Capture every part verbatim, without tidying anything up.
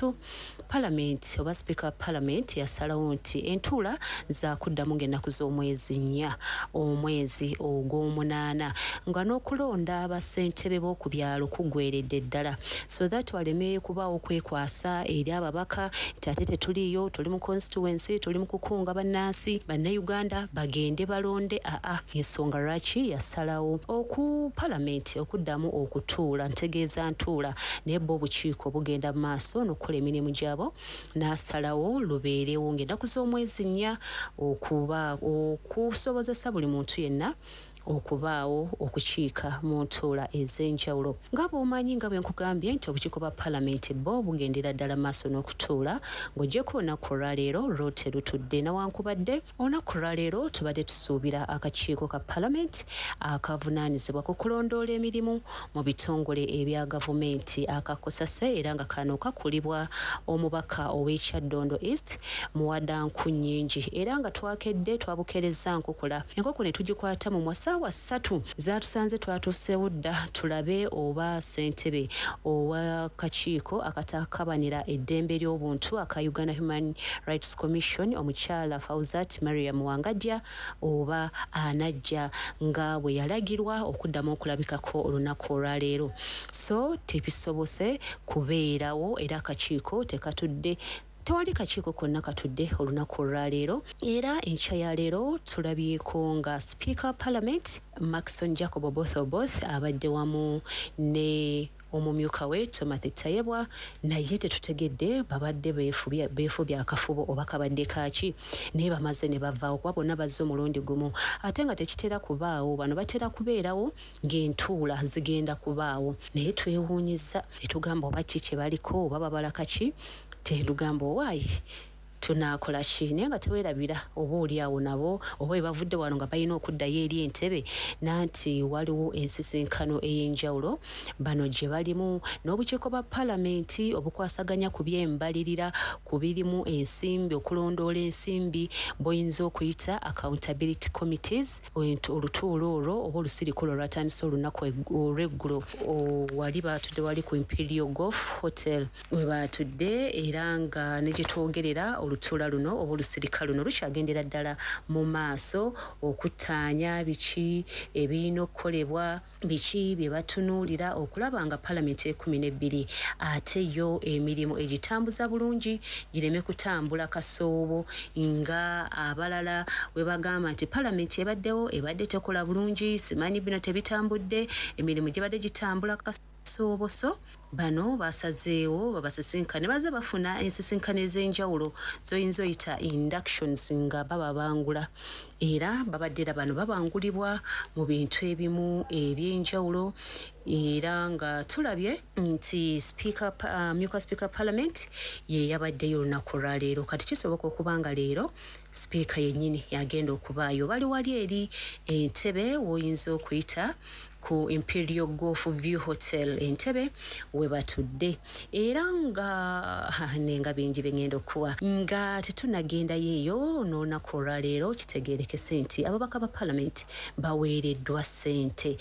ssatu Parliament oba Speaker Parliament yasalawo nti entuula za kuddamu ng'ennaku z'omwezi nnya omwezi ogw'omunaana nga n'okulonda bassentebe b'oku byalo kuggweredde ddala so that waleme kubaawo kwekwasa eri ababaka nti ate tetuliyo tuli mu constituency tuli mu kukunga bannansi bannayuganda bagende balonde aa ensonga lwaki yasalawo oku Parliament okuddamu okutuula ntegeeza ntuula naye bo obukiiko bugenda mu maaso n'okukola emirimu gyabo n'asalawo lubeerewo ng'ennaku z'omwezi nnya okuba okusobozesa buli muntu yenna okubaawo okukiika mu ntuula ez'enjawulo nga bw'omanyi nga bwe nkugambye nti obukiiko bwa Parliament bo bugendera ddala maaso n'okutuula ng'oggyeko olunaku olwaleero lwo terutudde newankubadde olunaku olwaleero tubadde tusuubira akakiiko ka Parliament akavunaanyizibwa ku kulondoola emirimu mu bitongole ebya gavumenti akakosase era nga kano kakulibwa omubaka ow'ekyaddondo East Muwadanku Nnyingi era nga twakedde twabukereza nkukula enkoko ne tugikwata mu mwasa saawa ssatu zaatusanze twatuuseewo dda tulabe oba ssentebe owa kakiiko akatakabanira eddembe ly'obuntu aka Uganda Human Rights Commission omukyala Fauzat Mariam Wangadya oba anajja nga bwe yalagirwa okuddamu okulabikako olunaku olwaleero so tebisobose kubeerawo era akakiiko tekatudde tewali kakiiko konna katudde olunaku olwaleero era enkya ya leero tulabyeko nga Speaker Parliament Maxon Jacob Oboth Oboth abadde wamu ne omumyuka we Timothy Tayebwa naye tetutegedde babadde beefubya beefubya akafubo oba kabadde kaaki naye bamaze ne bavaawo kuba bonna bazze omulundi gumu ate nga tekitera kubaawo bano batera kubeerawo ng'entuula zigenda kubaawo naye twewuunyiza ne tugamba oba ki kye baliko oba babala kaki tendugamba owaayi tunaakola ki naye nga teweerabira oba oli awo nabo oba bwe bavudde wano nga balina okuddayo eri entebe nanti waliwo ensisinkano ey'enjawulo bano gye balimu n'obukiiko bwa Parliament obukwasaganya ku by'embalirira ku birimu ensimbi okulondoola ensimbi boyinza okuyita accountability committees olutuulo olwo oba olusirikolo olwatandise olunaku olw'eggulo wali baatudde wali ku Imperial Golf Hotel we baatudde era nga ne gye twogerera olutuula luno oba olusirika luno lukyagendera ddala mu maaso okuttaanya biki ebirina okukolebwa biki bye batunuulira okulaba nga Parliament ekumi n'ebbiri ate yo emirimu egitambuza bulungi gireme kutambula kasoobo nga abalala we bagamba nti Parliament ebaddewo ebadde tekola bulungi simanyi bino tebitambudde emirimu gibadde gitambula kasooboso bano basazeewo babasisinkane baze bafuna ensisinkane ez'enjawulo zoyinza oyita inductions nga baba bangula era babaddera bano babangulibwa mu bintu ebimu eby'enjawulo era nga tulabye nti speaker uh, myuka speaker Parliament ye yabaddeyo olunaku olwaleero kati kisoboka okuba nga leero speaker yennyini yagenda okubaayo bali wali eri entebe woyinza okuyita ku Imperial Golf View Hotel entebe we batudde era nga nenga bingi bengendo kuwa nga tetunagenda yeeyo n'olunaku olwaleero kitegeerekese nti ababaka ba Parliament baweereddwa ssente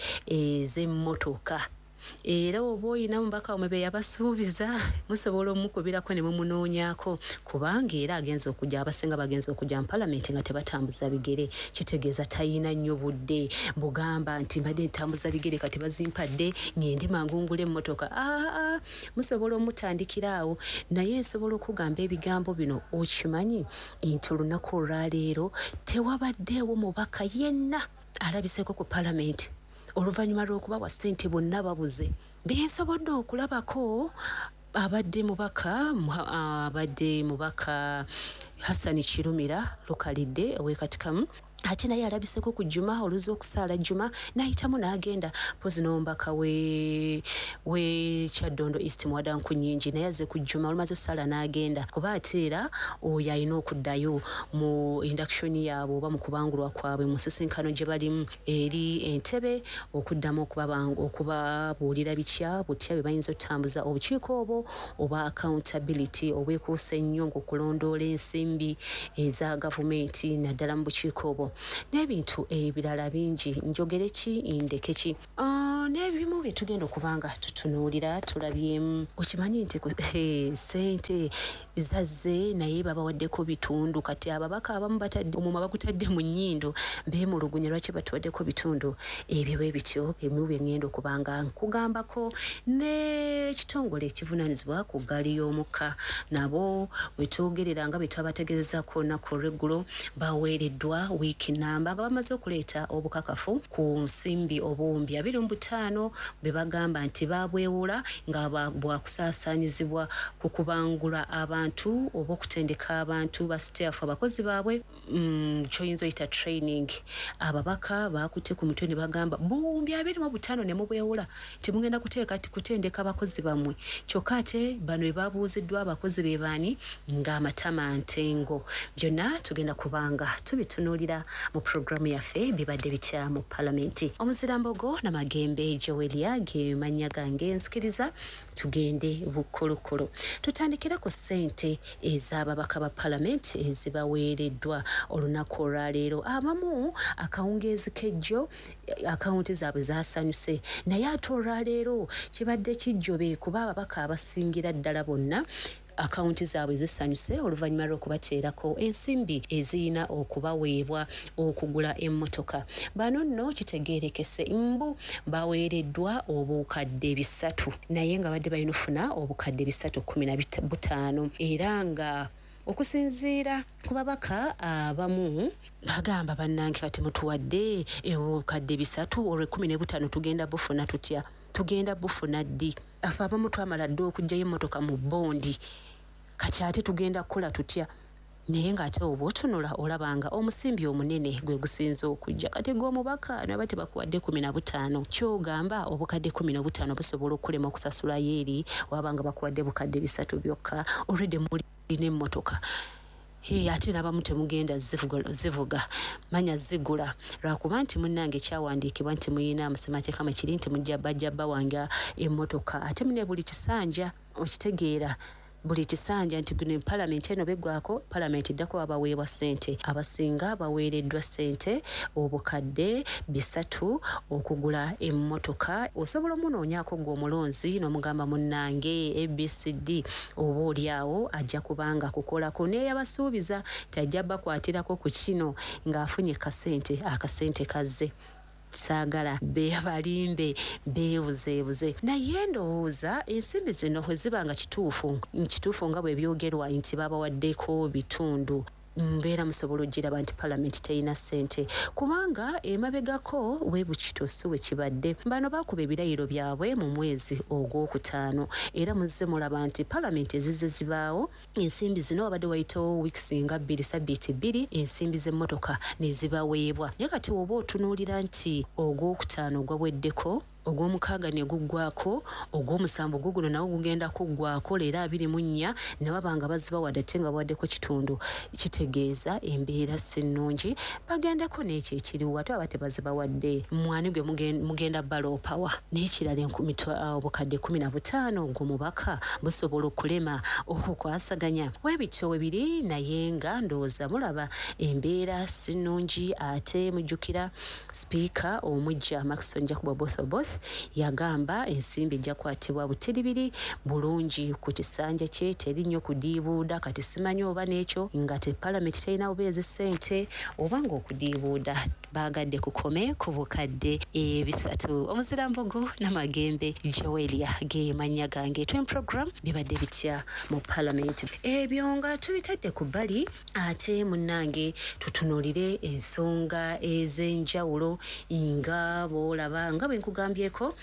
ez'emmotoka era oba olina mubaka omwe be yabasuubiza musobola omukubirako ne mumunoonyako kubanga era agenza okujja abasinga bagenza okujja mu Parliament nga tebatambuza bigere kitegeeza tayina nnyo budde bugamba nti mbadde ntambuza bigere kati bazimpadde ngende mangungule emmotoka aa musobola omutandikira awo naye nsobola okugamba ebigambo bino okimanyi nti olunaku olwaleero tewabaddeewo mubaka yenna alabiseko ku Parliament oluvannyuma lw'okuba wa ssente bonna babuze bensobodde okulabako abadde mubaka abadde mubaka Hassan Kirumira Lukalidde ow'ekatikamu ate naye alabiseko ku Juma oluza okusaala Juma n'ayitamu n'agenda pozi n'omubaka we we Kyaddondo East Muwadanku Nnyingi naye azze ku Juma olumaze osaala n'agenda kuba ate era oyo alina okuddayo mu induction yaabwe oba mu kubangulwa kwabwe mu nsisinkano gye balimu eri entebe okuddamu okubabuulira bitya butya bye bayinza otambuza obukiiko obwo oba accountability obwekuusa ennyo ng'okulondoola ensimbi eza gavumenti naddala mu bukiiko obwo n'ebintu ebirala bingi njogere ki ndeke ki uh, n'ebimu bye tugenda okubanga tutunuulira tulabyemu. Okimanyi nti ssente zazze naye babawaddeko bitundu, kati ababaka abamu batadde omuma bagutadde mu nnyindo beemulugunya lwaki batuwaddeko bitundu. Ebyo bwe bityo ebimu bye ngenda okubanga nkugambako. N'ekitongole ekivunaanyizibwa ku ggaali y'omukka nabo bwe twogerera nga bwe twabategeezezako nnaku olw'eggulo baweereddwa wiiki nnamba nga bamaze okuleeta obukakafu ku nsimbi obuwumbi abiri mu butaano bwe bagamba nti babwewula nga bwakusaasaanyizibwa ku kubangula abantu oba okutendeka abantu ba sitaafu abakozi baabwe mm, kyoyinza oyita training. Ababaka bakutte ku mutwe ne bagamba buwumbi abiri mu butaano ne mubwewula temugenda kuteeka kutendeka abakozi bammwe. Kyokka ate bano be babuuziddwa abakozi be baani ng'amatama ntengo. Byonna tugenda kubanga tubitunuulira mu programu yaffe bibadde bitya mu palamenti. Omuzirambogo Namagembe Joelia ge mannya gange nsikiriza tugende bukolokolo. Tutandikira ku ssente ez'ababaka ba palamenti ezibaweereddwa olunaku olwaleero. Abamu akawungeezi k'ejjo akawunti zaabwe zaasanyuse naye ate olwaleero kibadde kijjobe kuba ababaka abasingira ddala bonna akawunti zaabwe zisanyuse oluvannyuma lw'okubateerako ensimbi ezirina okubaweebwa okugula emmotoka. Bano nno kitegeerekese mbu baweereddwa obukadde bisatu naye nga badde balina ofuna obukadde bisatu kumi na butaano era nga okusinziira ku babaka abamu bagamba bannange kati mutuwadde obukadde bisatu olwe kumi ne butaano tugenda bufuna tutya tugenda bufuna ddi afe abamu twamala dde okuggyayo emmotoka mu bondi kati ate tugenda kukola tutya. Naye ng'ate oba otunula olabanga omusimbi omunene gwe gusinza okujja kati gw'omubaka naba tebakuwadde kumi na butaano kyogamba obukadde kumi na butaano busobola okulema okusasulayo eri wabanga bakuwadde bukadde bisatu byokka olwedde mulina emmotoka. Hey, ate n'abamu temugenda zivuga manya zigula lwakuba nti munnange kyawandiikibwa nti muyina amusemateeka mwe kiri nti mujja bajja bawanga emmotoka ate mune buli kisanja okitegeera buli kisanja nti guno palamenti eno beggwako palamenti ddako babaweebwa ssente abasinga baweereddwa ssente obukadde bisatu okugula emmotoka. Osobola omunoonyaako gwe omulonzi n'omugamba munnange A B C D oba oliawo ajja kubanga kukolako n'eyabasuubiza tajja bakwatirako ku kino ng'afunye kasente akasente kazze saagala beebalimbe beebuzeebuze naye ndowooza ensimbi zino bwe ziba nga kituufu kituufu nga bwe byogerwa nti babawaddeko bitundu mbeera musobola ogiraba nti palamenti terina ssente kubanga emabegako weebukito si we kibadde. Bano baakuba ebirayiro byabwe mu mwezi ogwokutaano era muzze mulaba nti palamenti ezizze zibaawo ensimbi zino wabadde wayitawo wiikisi nga bbiri sabbiiti bbiri ensimbi z'emmotoka ne zibaweebwa naye kati woba otunuulira nti ogwokutaano gwaweddeko ogw'omukaaga ne guggwako ogw'omusanvu guguno nawo gugenda kuggwako leero abiri mu nnya ne babanga bazibawadde ate nga bawaddeko kitundu kitegeeza embeera si nnungi bagendeko n'ekyo ekiriwo ate aba tebazibawadde mwani gwe mugenda baloopawa n'ekirala obukadde kumi na butaano ogw'omubaka busobola okulema okukwasaganya weebityo we biri naye nga ndowooza mulaba embeera si nnungi ate mujjukira sipiika omujja Maxson Jacob Oboth yagamba ensimbi ejja kwatibwa butiribiri bulungi ku kisanja kye teri nnyo kudiibuuda kati simanyi oba n'ekyo nga te palamenti terina bubeezi ssente oba ng'okudiibuuda baagadde kukome ku bukadde ebisatu. Omuzirambogo Namagembe Joelia ge mannya gange. Twin program bibadde bitya mu palamenti ebyo nga tubitadde ku bbali ate munnange tutunuulire ensonga ez'enjawulo nga bw'olaba nga bwe nkugambyeko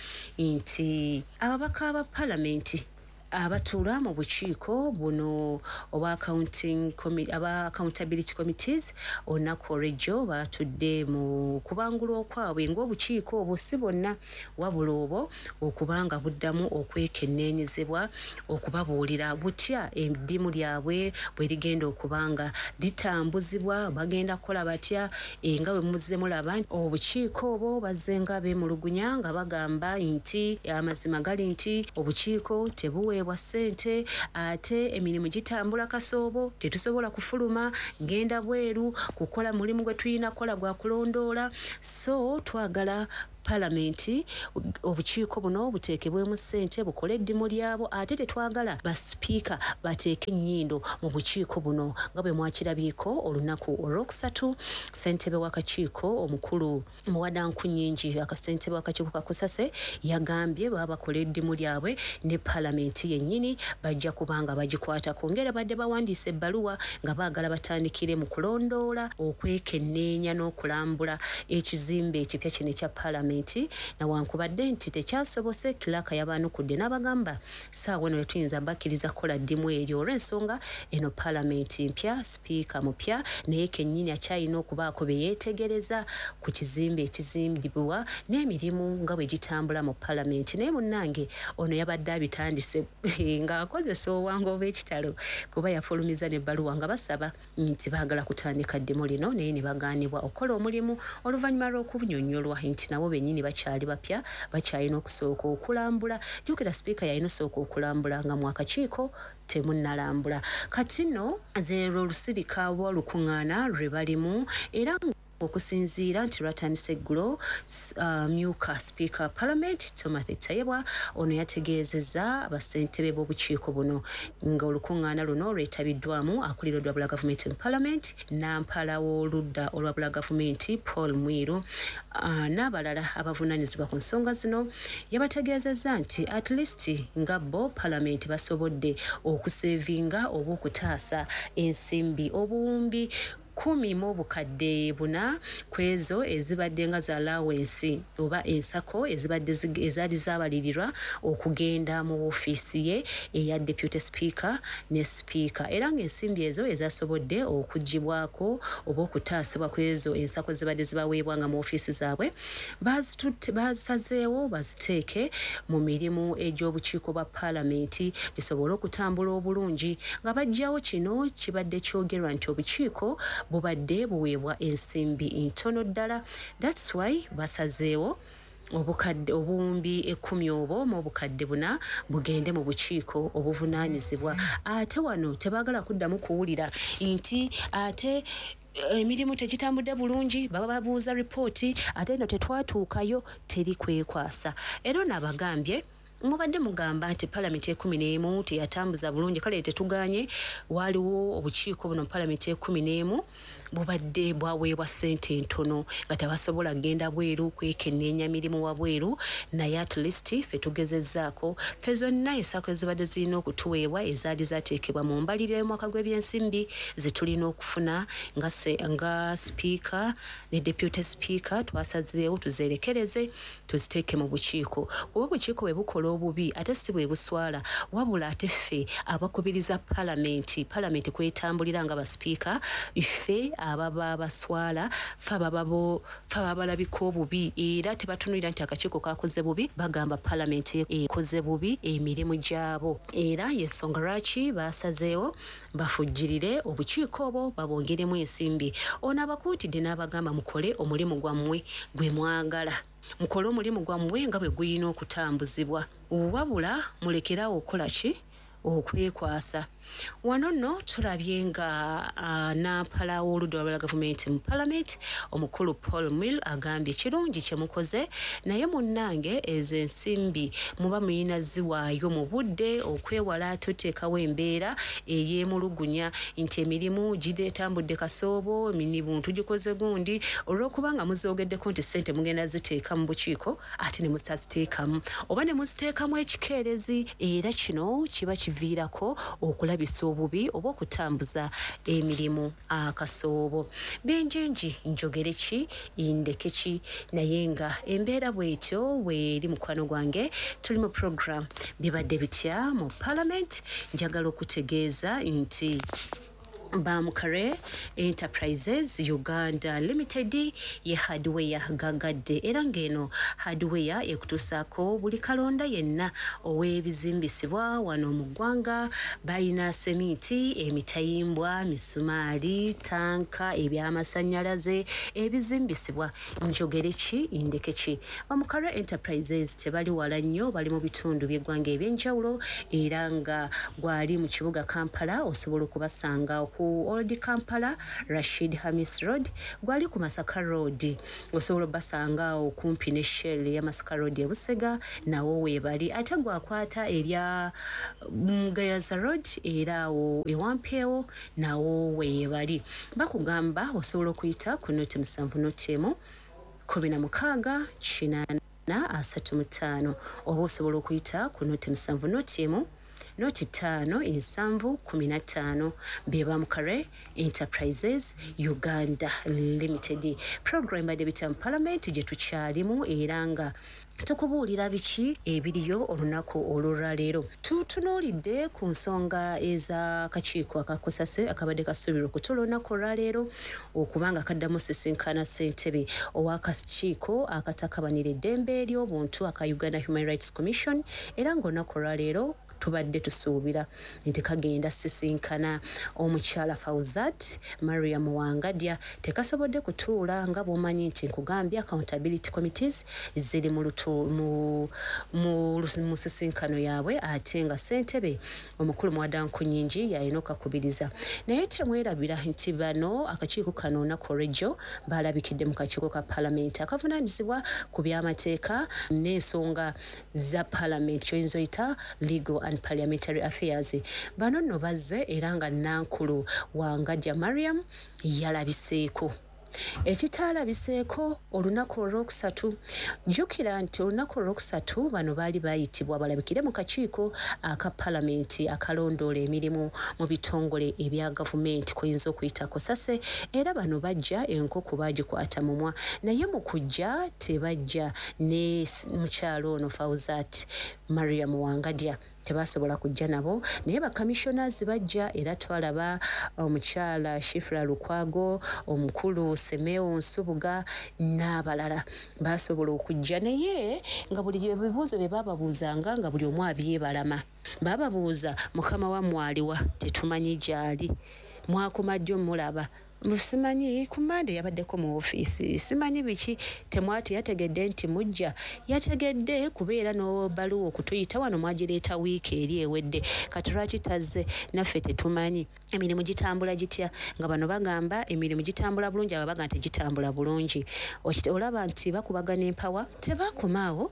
nti ababaka ba palamenti abatuula mu bukiiko buno oba accounting aba accountability committees olunaku olw'ejjo batudde mu kubangula okwabwe ng'obukiiko obwo si bonna wabula obwo okubanga buddamu okwekenneenyezebwa okubabuulira butya eddimu lyabwe bwe ligenda okubanga litambuzibwa bagenda kukola batya nga bwe muzze mulaba obukiiko obwo bazze nga beemulugunya nga bagamba nti amazima gali nti obukiiko tebuwe bwa ssente ate emirimu gitambula kasoobo tetusobola kufuluma genda bweru kukola mulimu gwe tulina kola gwa kulondoola so twagala Parliament obukiiko buno buteekebwemu ssente bukole eddimu lyabo ate tetwagala ba speaker bateeke nnyindo mu bukiiko buno nga bwe mwakirabyeko olunaku olwokusatu ssentebe w'akakiiko omukulu Muwadankunyingi akasentebe w'akakiiko ka Kusase yagambye baba bakola eddimu lyabwe ne Parliament yennyini bajja kubanga bagikwatako ngera badde bawandiise ebbaluwa nga baagala batandikire mu kulondoola okwekenneenya n'okulambula ekizimbe ekipya kino ekya Parliament nawankubadde nti tekyasobose Kiraka yabaanukudde n'abagamba saawa eno tuyinza bakkiriza kukola ddimu eryo olw'ensonga eno Parliament mpya sipiika mupya naye kennyini akyalina okubaako be yeetegereza ku kizimbe ekizimbibwa n'emirimu nga bwe gitambula mu Parliament naye munnange ono yabadde abitandise ng'akozesa owango obw'ekitalo kuba yafulumiza n'ebbaluwa nga basaba nti baagala kutandika ddimu lino naye ne bagaanibwa okukola omulimu oluvannyuma lw'okubunyonnyolwa nti nabo bennyini bakyali bapya bakyalina okusooka okulambula jjukira sipiika yalina osooka okulambula nga mu akakiiko temunnalambula kati nno zeero olusirika lw'olukuŋŋaana lwe balimu era okusinziira nti lwatandise eggulo uh, myuka sipiika Parliament Timothy Tayebwa ono yategeezezza bassentebe b'obukiiko buno nga olukuŋŋaana luno lwetabiddwamu akulira olwa bula gavumenti mu Parliament nampala w'oludda olwa bula gavumenti Paul Mwiru uh, n'abalala abavunaanyizibwa ku nsonga zino yabategeezezza nti at least nga bo Parliament basobodde okuseevinga oba okutaasa ensimbi obuwumbi kumi mu bukadde buna kwezo ezibadde nga za allowance oba ensako ezibadde ezaali zaabalirirwa okugenda mu ofiisi ye eya deputy speaker ne speaker era ng'ensimbi ezo ezasobodde okugibwako oba okutaasibwa kwezo ensako zibadde zibaweebwa nga mu ofiisi zaabwe basazeewo baziteeke mu mirimu egy'obukiiko bwa Parliament gisobole okutambula obulungi nga bajjawo kino kibadde kyogerwa nti obukiiko bubadde buweebwa ensimbi ntono ddala that's why basazeewo obukadde obuwumbi ekkumi obwo mu bukadde buna bugende mu bukiiko obuvunaanyizibwa ate wano tebaagala kuddamu kuwulira nti ate emirimu tegitambudde bulungi baba babuuza ripooti ate no tetwatuukayo teri kwekwasa era nabagambye mubadde mugamba nti Parliament ekumi n'emu teyatambuza bulungi kale tetuganye waliwo obukiiko buno Parliament ekumi n'emu bubadde bwaweebwa ssente ntono nga tebasobola kgenda bweru kwekenneenya mirimu wabweru naye at least ffe tugezezzaako ffe zonna ensako ezibadde zirina okutuweebwa ezaali zateekebwa mu mbalirira y'omwaka gw'ebyensimbi zetulina okufuna nga, nga speaker ne deputy speaker twasazeewo tuzerekereze tuziteeke mu bukiiko kuba obukiiko bwe bukola obubi ate si bwe buswala wabula ate ffe abakubiriza Parliament Parliament kwetambulira nga baspiika ffe ababa baswala ffe ababa balabika obubi era tebatunulira nti akakiiko kakoze bubi bagamba Parliament ekoze bubi emirimu gyabo era yensonga lwaki basazeewo bafujjirire obukiiko obwo babongeremu ensimbi ono abakuutidde n'abagamba mukole omulimu gwammwe gwe mwagala mukole omulimu gwammwe nga bwe gulina okutambuzibwa wabula mulekerawo okukola ki okwekwasa wano nno tulabye nga uh, nampala w'oludda olwa gavumenti mu Parliament omukulu Paul Mill agambye kirungi kye mukoze naye munnange ezo ensimbi muba muyina ziwaayo mu budde okwewala tuteekawo embeera ey'emulugunya nti emirimu giretambudde kasoobo minibuntu gikoze gundi olw'okuba nga muzoogeddeko nti ssente mugenda ziteeka mu bukiiko ate ne mutaziteekamu oba ne muziteekamu ekikeerezi era kino kiba kiviirako okula bisa obubi oba okutambuza emirimu akasoobo benjenji njogere ki indeke ki naye nga embeera bwetyo weeri mukwano gwange tuli mu program bibadde bitya mu Parliament njagala okutegeeza nti Bamukare Enterprises Uganda Limited ye hardware gagadde era ngeno hardware ekutusaako buli kalonda yenna ow'ebizimbisibwa wano mu ggwanga balina semiti emitayimbwa misumaali tanka ebyamasannyalaze ebizimbisibwa njogere ki indeke ki Bamukare Enterprises tebali wala nnyo bali mu bitundu by'eggwanga ebyenjawulo era nga gwali mu kibuga Kampala osobola okubasanga ku Old Kampala Rashid Hamis Road gwali ku Masaka Road osobola basanga okumpi ne Shell ya Masaka Road e Busega nawo webali ate gwakwata erya Gayaza Road era o ewampewo nawo webali bakugamba osobola kuyita ku note musanvu notemo kumi na mukaaga kinana asatu mu ttaano oba osobola okuyita ku note musanvu notemo noti tano ensanvu kumi na ttaano beba Mukare Enterprises Uganda Limited program by the Parliament gye tukyalimu era nga tukubuulira biki ebiriyo olunaku olwaleero tutunuulidde ku nsonga eza kakiiko akakosase akabadde kasuubirwa okutuula olunaku olwaleero okubanga kaddamu sisinkana ssentebe ow'akakiiko akatakabanira eddembe ery'obuntu aka Uganda Human Rights Commission era ng'olunaku olwaleero tubadde tusuubira nti kagenda sisinkana omukyala Fauzat Mariam Wangadya tekasobodde kutuula nga bw'omanyi nti nkugambye accountability committees ziri mu mu mu sisinkano yaabwe ate nga ssentebe omukulu Mwadan Kunyingi yalina okakubiriza naye temwerabira nti bano akakiiko kano olunaku olw'ejjo balabikidde mu kakiiko ka Parliament akavunaanyizibwa ku by'amateeka n'ensonga za Parliament kyoyinza oyita legal and Parliamentary Affairs bano nno bazze era nga Nankulu Wangadya Mariam yalabiseeko ekitalabiseeko olunaku olwokusatu jjukira nti olunaku olwokusatu bano baali bayitibwa balabikire mu kakiiko aka Parliament akalondoola emirimu mu bitongole ebya gavumenti kuyinza okuyitako sase era bano bajja enkoko baagikwata mumwa naye mu kujja tebajja ne mukyalo ono Fauzat Mariam Wangadya tebasobola kujja nabo naye ba commissioners bajja era twalaba omukyala Shifra Lukwago omukulu Semeo Nsubuga n'abalala basobola okujja naye nga buli bibuuzo bye bababuuzanga nga buli omu abyebalama bababuuza mukama wa mwaliwa tetumanyi gyali mwakumadde mulaba simanyi kumande yabaddeko mu ofiisi simanyi biki temwati yategedde nti mujja yategedde kubeera no baluwa okutuyita wano mwagireeta wiiki eri ewedde katuraki tazze naffe tetumanyi emirimu gitambula gitya nga bano bagamba emirimu gitambula bulungi aba bagamba tegitambula bulungi olaba nti bakubagana empawa tebakomaawo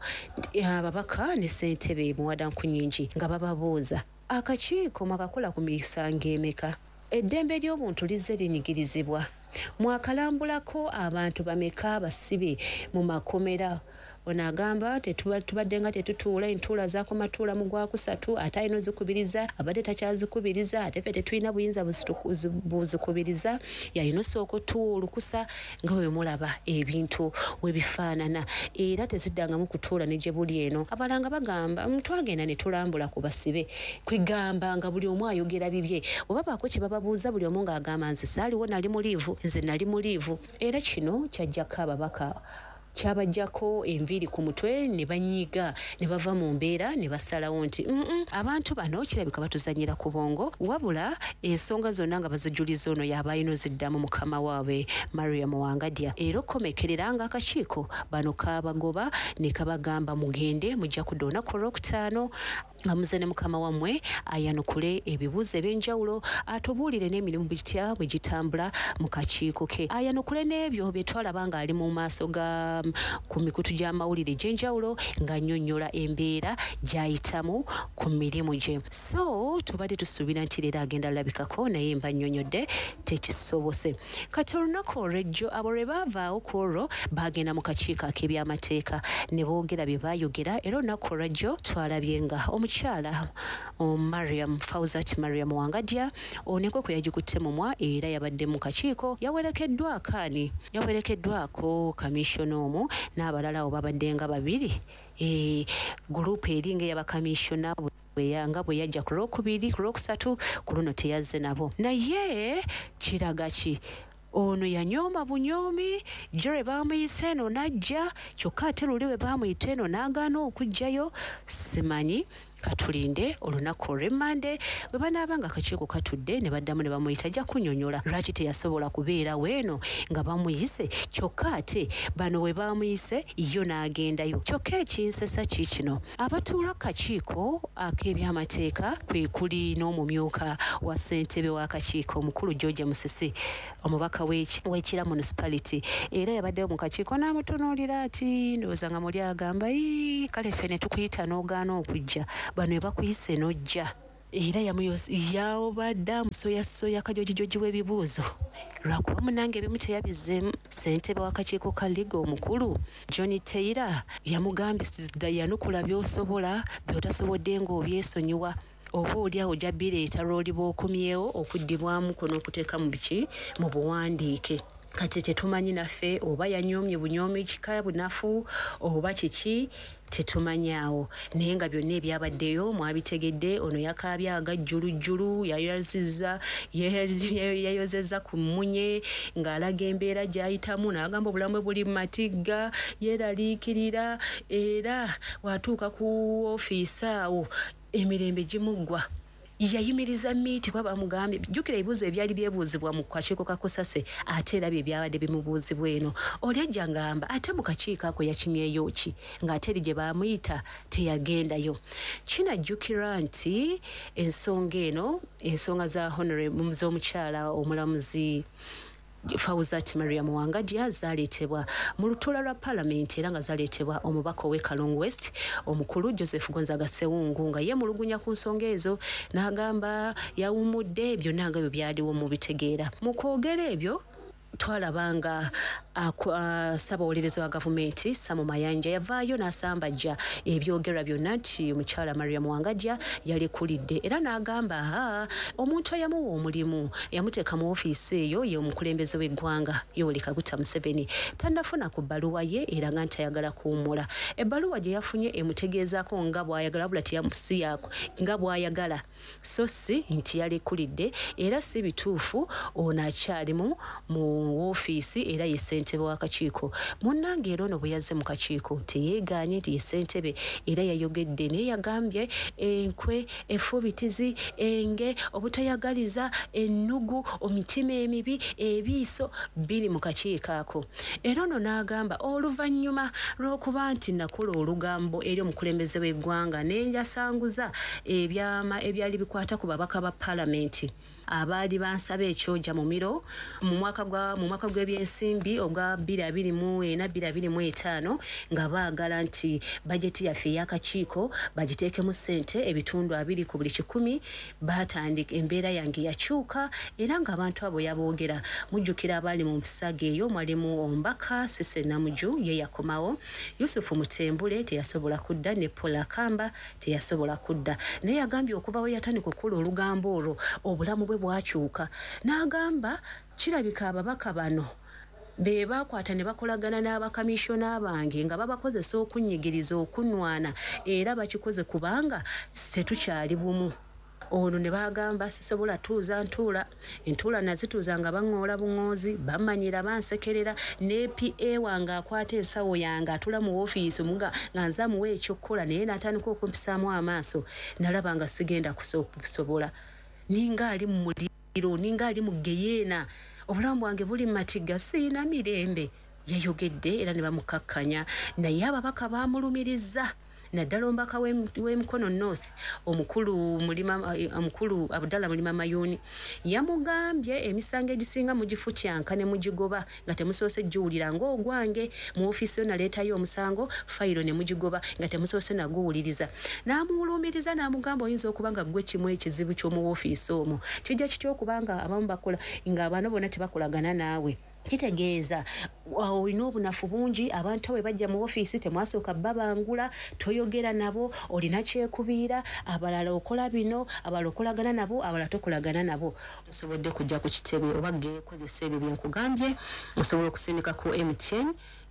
ababaka ne ssentebe Mwadan Kunyingi nga bababuuza akakiiko mwakakola ku misango emeka eddembe ly'obuntu lizze linyigirizibwa mwakalambulako abantu bameka basibe mu makomera onagamba tubadde nga tetutuula entuula zakomatuula mu gwakusatu ate alina ozikubiriza abadde takyazikubiriza ate ffe tetulina buyinza buzikubiriza yalina osooka otuulukusa nga bwe mulaba ebintu we bifaanana era teziddangamu kutuula ne gye buli eno abalanga bagamba twagenda ne tulambula ku basibe kwegamba nga buli omu ayogera bibye oba baako kye bababuuza buli omu ng'agamba nze saaliwo nali mu liivu nze nali mu liivu era kino kyajjako ababaka kyabajjako enviiri ku mutwe ne banyiga ne bava mu mbeera ne basalawo nti mm -mm, abantu bano kirabika batuzanyira ku bongo wabula ensonga zonna nga bazijuliza ono yabayino ziddamu mukama waabwe Mariam Wangadya era okomekerera nga akakiiko bano kabagoba ne kabagamba mugende mujja kudda olunaku olwokutaano nga muze ne mukama wammwe ayanukule ebibuuzo ebyenjawulo atubuulire n'emirimu bitya bwe gitambula mu kakiiko ke ayanukule n'ebyo bye twalaba nga ali mu maaso ga ku mikutu gy'amawulire gy'enjawulo ng'annyonnyola embeera gy'ayitamu ku mirimu gye so tubadde tusuubira nti leero agenda alabikako naye mba nnyonnyodde tekisobose kati olunaku olw'ejjo abo lwe baavaawo ku olwo baagenda mu kakiiko ak'ebyamateeka ne boogera bye baayogera era olunaku olw'ejjo twalabye nga omukyala Mariam Fauzat Mariam Wangadya oneko kwe yagikutte mumwa era yabadde mu kakiiko yawerekeddwako ani yawerekeddwako kamishono n'abalala abo babadde nga babiri e gurupu eringa ey'abakamishona nga bwe yajja ku lwokubiri ku lwokusatu ku luno teyazze nabo naye kiraga ki ono yanyooma bunyoomi jore bamuyise eno najja kyokka ate luli we bamuyita eno n'agaana okujjayo simanyi katulinde olunaku olw'emmande bwe banaabanga akakiiko katudde ne baddamu ne bamuyita ajja kunnyonnyola lwaki teyasobola kubeera weeno nga bamuyise kyokka ate bano we bamuyise yo n'agendayo. Kyokka ekinsesa kiikino abatuula kakiiko ak'ebyamateeka kwe kuli n'omumyuka wa ssentebe w'akakiiko omukulu George Musisi omubaka w'Ekira municipality era yabaddeyo mu kakiiko n'amutunuulira ati ndowooza nga muli agamba ii kale ffe ne tukuyita n'ogaana okujja bano we bakuyise n'ojja era yawobadde amusoyasoya kajojijoji w'ebibuuzo lwakuba munange ebimu teyabizzeemu. Ssentebe w'akakiiko ka Liga omukulu John Taylor yamugambye yanukula by'osobola by'otasobodde ng'obyesonyiwa oba oli awo ojja bireeta lw'oli bw'okomyewo okuddibwamu n'okuteeka mu biki mu buwandiike. Kati tetumanyi naffe oba yanyoomye bunyoomi kika bunafu oba kiki tetumanyaawo naye nga byonna ebyabaddeyo mwabitegedde. Ono yakaabye agajjulujjulu yayozezza yayozezza ku mmunye ng'alaga embeera gy'ayitamu n'agamba obulamu buli mu matigga yeeraliikirira era watuuka ku ofiisi awo emirembe gimuggwa. Yayimiriza miiti kwa bamugambye jjukira ebibuuzo ebyali byebuuzibwa mu kakiiko ka Kusase ate era bye byabadde bimubuuzibwa eno. Oli ajja ngamba ate mu kakiiko ako yakimyeyo ki ng'ate eri gye baamuyita teyagendayo. Kinajjukira nti ensonga eno ensonga za honorable z'omukyala omulamuzi Fawzat Mariam Wangajja zaaleetebwa mu lutuula lwa Parliament era nga zaaleetebwa omubaka ow'e Kalungu West omukulu Joseph Gonzaga Sewungu nga yeemulugunya ku nsonga ezo n'agamba yawummudde byonna nga byo byaliwo mu bitegeera. Mu kwogera ebyo twalabanga ssaabawolereza wa gavumenti Sam Mayanja yavaayo n'asambajja ebyogerwa byonna nti omukyala Mariam Wangajja yalekulidde era n'agamba omuntu eyamuwa omulimu yamuteeka mu ofiisi eyo ye omukulembeze w'eggwanga Yoweri Kaguta Museveni tannafuna ku bbaluwa ye era nga ntayagala kuwummula. Ebbaluwa gye yafunye emutegeezaako nga bw'ayagala bula tiyamusiyaako nga bw'ayagala so si nti yalekulidde era si bituufu ono akyalimu mu ofiisi era ye ssentebe w'akakiiko. Munnange era ono bwe yazze mu kakiiko teyeegaanye nti ye ssentebe era yayogedde naye yagambye enkwe efubitizi enge obutayagaliza ennugu omitima emibi ebiiso biri mu kakiiko ako. Era ono n'agamba oluvannyuma lw'okuba nti nakola olugambo eri omukulembeze w'eggwanga ne njasanguza ebyama ebyali bikwata ku babaka ba Parliament abaali bansaba ekyoja mu miro mu mwaka gwa mu mwaka gw'ebyensimbi ogwa bbiri abiri mu ena bbiri abiri mu etaano nga baagala nti bajeti yaffe y'akakiiko bagiteekemu ssente ebitundu abiri ku buli kikumi. Baatandika embeera yange yakyuka era ng'abantu abo yaboogera mujjukira abaali mu mpisaga eyo mwalimu Ombaka Sese Namuju ye yakomawo, Yusufu Mutembule teyasobola kudda ne Paul Akamba teyasobola kudda naye yagambye okuva we yatandika okukola olugambo olwo obulamu bwe bwakyuka n'agamba kirabika ababaka bano be bakwata ne bakolagana n'abakamishona bange nga babakozesa okunyigiriza okunwana era bakikoze kubanga tetukyali bumu. Ono ne bagamba sisobola tuuza ntuula entuula nazituuza nga baŋŋoola buŋŋoozi bamanyira bansekerera ne P A wange akwata ensawo yange atula mu ofiisi muga nga nza muwe ekyokukola naye n'atandika okumpisaamu amaaso nalaba nga sigenda kusobola ninga ali mu muliro ninga ali mu geyeena obulamu bwange buli matigga siina mirembe. Yayogedde era ne bamukakkanya naye ababaka baamulumiriza naddala omubaka w'Emikono North omukulu mulima omukulu Abdallah Mulima Mayuni yamugambye emisango egisinga mugifutyanka ne mugigoba nga temusoose giwulira ng'ogwange mu ofiisi yo naleetayo omusango fayiro ne mugigoba nga temusoose naguwuliriza. N'amuwulumiriza n'amugamba oyinza okuba nga ggwe kimu ekizibu ky'omu ofiisi omwo kijja kitya okubanga abamu bakola ng'abaana bonna tebakolagana naawe. Kitegeeza olina obunafu bungi abantu we bajja mu ofiisi temwasooka babangula toyogera nabo olina kyekubiira abalala okola bino abalala okolagana nabo abalala tokolagana nabo. Osobodde kujja ku kitebe oba geekozesa ebyo byenkugambye osobola okusindika ku M T N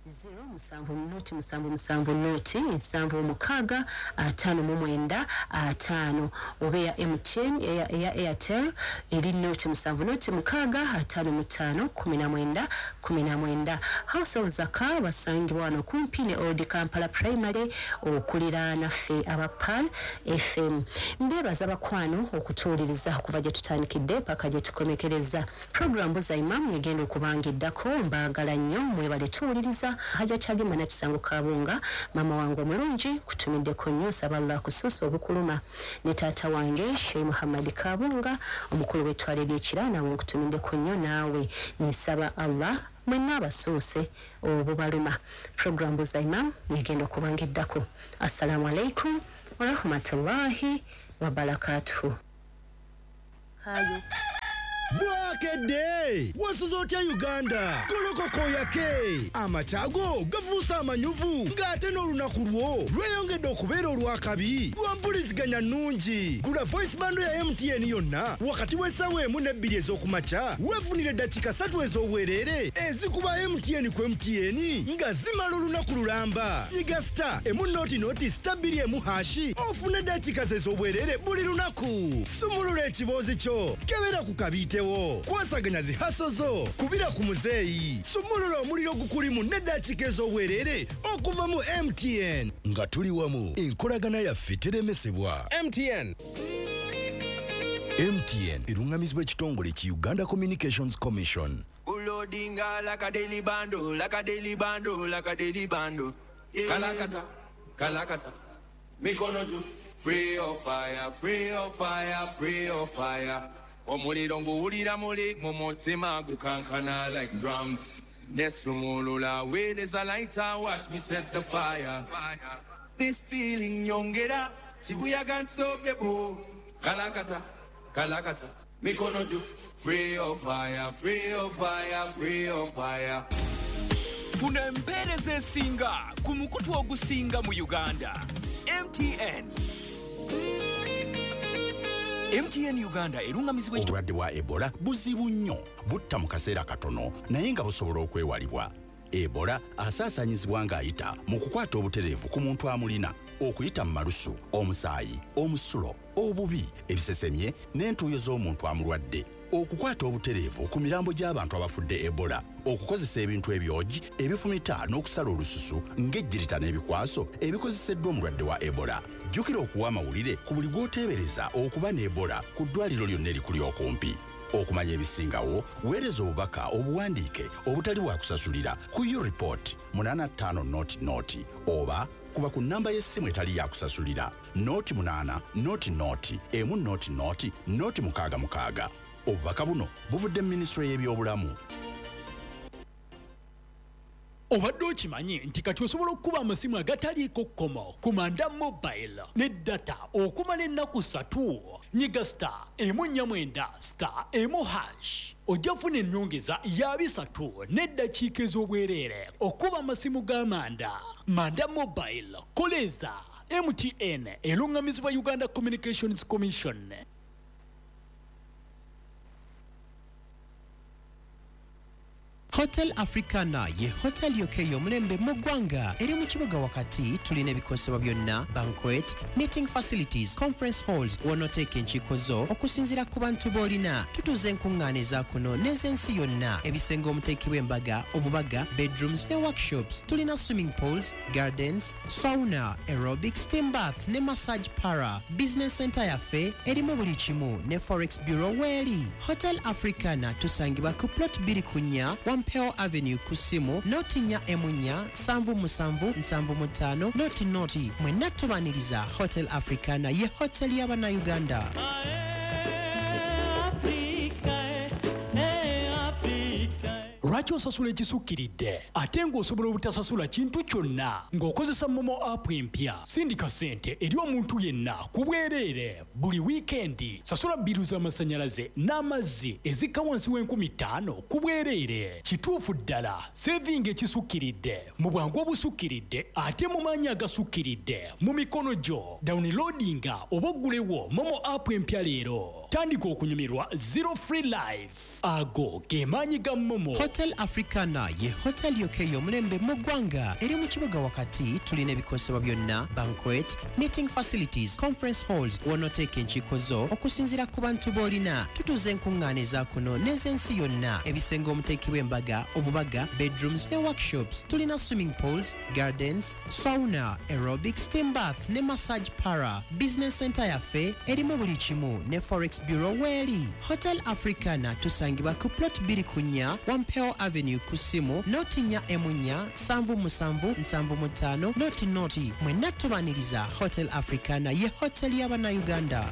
zero musanvu noti musanvu musanvu noti nsanvu mukaaga ataano mu mwenda ataano oba ya M T N ya, ya Airtel eri noti musanvu noti mukaaga ataano mu ttaano kumi na mwenda kumi na mwenda. House of Zaka basangibwa wano kumpi ne Old Kampala Primary okulira naffe aba Pal F M. Mbebaza bakwano okutuuliriza okuva gye tutandikidde paka gye tukomekereza. Programu za Imam yegenda okubangiddako mbaagala nnyo mwebale tuwuliriza. Haja Chalima na Kisango Kabunga mama wangu omulungi kutumiddeko nnyo saba Allah kusuusa obukuluma ne taata wange Sheikh Muhammad Kabunga omukulu w'ettwale ly'ekira nawe nkutumiddeko nnyo naawe nsaba Allah mwenna abasuuse obubaluma. Programu za Imam yegenda okubangiddako. Assalamu alaikum wa rahmatullahi wa barakatuhu. Hayo Bwakedde wasuzotya Uganda kolokoko yake amachago gafuusa amanyuvu ng'ate n'olunaku lwo lweyongedde okubeera olwakabi lwampuliziganya nnungi. Gula voice bando ya M T N yonna wakati w'essaawa emu n'ebbiri ez'okumakya weefunire eddakiika ssatu ez'obwereere ezikuba M T N ku M T N nga zimala olunaku lulamba. Nyiga star emu noti noti star bbiri emu hashi ofune eddakiika ez'obwereere buli lunaku. Sumulula ekiboozi kyo kebera ku kabiite kwasaganya zihaso zo kubira ku muzeeyi. Sumulula omuliro gukulimu n'eddakiika ez'obwereere okuva mu M T N nga tuli wamu enkolagana yaffe teremesebwa. M T N M T N erungamizibwa ekitongole ki Uganda Communications Commission. Ulodinga like a daily bando, like a daily bando, like a daily bando. Yeah. Kalakata, kalakata, mikonoju. Free of fire, free of fire, free of fire. Omuliro nguwulira muli mu mutima gukankana like drums. Nesumulula where there's a lighter, watch me set the fire. This feeling yongera, chibuyaga unstoppable. Kalakata, kalakata, mikonoju. Free of fire, free of fire, free of fire. Funa empeereza esinga ku mukutu ogusinga mu Uganda. M T N M T N Uganda erungamizibwa obulwadde bwa Ebola buzibu nnyo butta mu kaseera katono naye nga busobola okwewalibwa. Ebola asaasaanyizibwa ng'ayita mu kukwata obutereevu ku muntu amulina, okuyita mu malusu, omusaayi, omusulo, obubi, ebisesemye n'entuuyo z'omuntu amulwadde, okukwata obutereevu ku mirambo gy'abantu abafudde Ebola, okukozesa ebintu ebyogi ebifumita n'okusala olususu ng'ejjirita n'ebikwaso ebikozeseddwa omulwadde wa Ebola. Jjukira okuwa amawulire ku buli gw'oteebereza okuba ne Ebola ku ddwaliro lyonna erikuli okumpi. Okumanya ebisingawo, weereza obubaka obuwandiike obutali bwa kusasulira ku yo report munana ttaano noti noti oba kuba ku nnamba y'essimu etali ya kusasulira noti munana noti noti emu noti noti noti mukaaga mukaaga. Obubaka buno buvudde mu Minisitule y'ebyobulamu. Obadde okimanyi nti kati osobola okukuba amasimu agataliiko kkomo ku Manda Mobile ne data okumala ennaku ssatu. Nyiga star emu nnya mwenda star emu hash ojja kufuna ennyongeza ya bisatu n'eddakiika ez'obwereere okuba amasimu ga Manda. Manda Mobile koleza M T N erungamizibwa Uganda Communications Commission. Hotel Africana ye hotel yoke yomulembe mu ggwanga eri mu kibuga wakati. Tulina ebikosebwa byonna: banquet, meeting facilities, conference halls, wonoteeka enkiiko zo okusinziira ku bantu b'olina. Tutuze enkuŋŋaana eza kuno n'ez'ensi yonna, ebisenge omuteekebwa embaga, obubaga, bedrooms ne workshops. Tulina swimming pools, gardens, sauna, aerobics, steam bath ne massage para. Business center yaffe erimu buli kimu ne forex bureau weeri. Hotel Africana tusangibwa ku plot bbiri ku nnya Wampeo Avenue kusimu noti nnya emunya sanvu musanvu nsanvu mutaano noti noti. Mwenna tubaniriza Hotel Africana ye hotel y'abana Uganda. Lwaki osasula ekisukkiridde ate ng'osobola obutasasula kintu kyonna ng'okozesa Momo app empya? Sindika ssente eri omuntu yenna ku bwereere buli wiikendi. Sasula bbiru z'amasannyalaze n'amazzi ezikka wansi w'enkumi ttaano ku bwereere. Kituufu ddala, sevinga ekisukkiridde mu bwangu obusukkiridde ate mu maanyi agasukkiridde mu mikono gyo. Downloadinga oba oggulewo Momo app empya leero. tandika okunyumirwa zero free life. Ago gemanyi ga Momo. Hotel Africana ye hotel yoke y'omulembe mu ggwanga eri mu kibuga wakati tulina ebikosebwa byonna banquet, meeting facilities, conference halls w'onooteeka enkiiko zo okusinziira ku bantu b'olina. Tutuuza enkuŋŋaana eza kuno n'ez'ensi yonna, ebisenge omuteekebwa embaga, obubaga, bedrooms ne workshops. Tulina swimming pools, gardens, sauna, aerobics, steam bath ne massage para. Business center yaffe erimu buli kimu ne forex bureau weeri. Hotel Africana tusangibwa ku plot bbiri ku nnya Wampeo Avenue ku ssimu noti nnya emunya sanvu musanvu nsanvu mu ttaano noti noti. Mwenna tubaniriza Hotel Africana ye hotel y'Abannayuganda.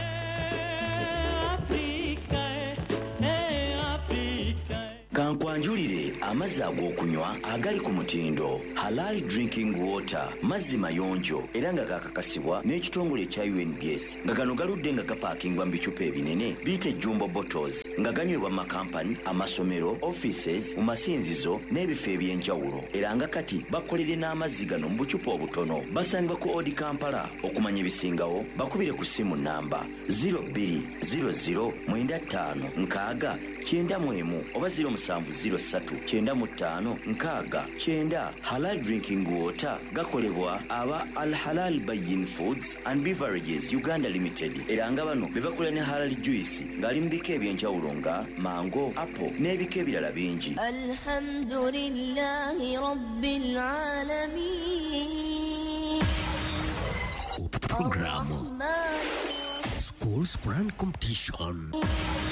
Kankwanjulire amazzi ag'okunywa agali ku mutindo Halal Drinking Water, mazzi mayonjo era nga gakakasibwa n'ekitongole ekya U N B S nga gano galudde nga gapaakingwa mu bicupa ebinene biyite jumbo bottles nga ganywebwa mu makampani, amasomero, offices, mu masinzizo n'ebifo eby'enjawulo era nga kati bakolere n'amazzi gano mu bucupa obutono. Basangibwa ku Odi Kampala. Okumanya ebisingawo bakubire ku ssimu namba zero two zero zero nine five nkaaga kyenda mu emu oba zero musanvu zero ssatu kyenda mu ttaano nkaaga kyenda. Halal Drinking Water gakolebwa aba Al Halal Bayin Foods and Beverages Uganda Limited era nga bano be bakola ne Halal Juice ng'ali mu bika eby'enjawulo nga mango, apple n'ebika ebirala bingi. Alhamdulillahi Rabbil Alamin. Programu School Sprint Competition.